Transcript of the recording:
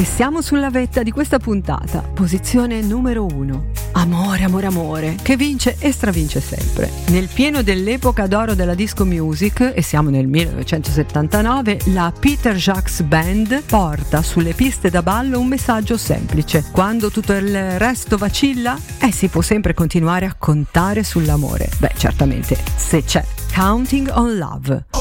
E siamo sulla vetta di questa puntata, posizione numero 1. Amore, amore, amore, che vince e stravince sempre. Nel pieno dell'epoca d'oro della disco music, e siamo nel 1979, la Peter Jacques Band porta sulle piste da ballo un messaggio semplice. Quando tutto il resto vacilla, si può sempre continuare a contare sull'amore. Beh, certamente, se c'è. Counting on Love.